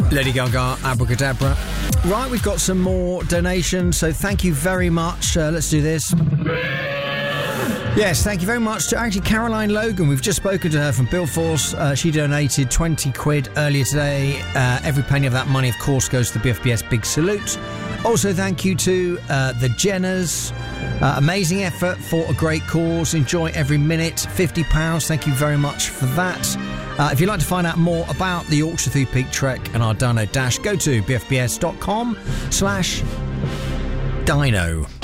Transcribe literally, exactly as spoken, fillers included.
Lady Gaga, Abracadabra. Right, we've got some more donations, so thank you very much. Uh, let's do this. Yes, thank you very much to actually Caroline Logan. We've just spoken to her from Billforce. Uh, she donated twenty quid earlier today. Uh, every penny of that money, of course, goes to the B F B S Big Salute. Also, thank you to uh, the Jenners. Uh, amazing effort for a great cause. Enjoy every minute. fifty pounds. Thank you very much for that. Uh, if you'd like to find out more about the Yorkshire Through Peak Trek and our Dino Dash, go to bfbs.com slash dino.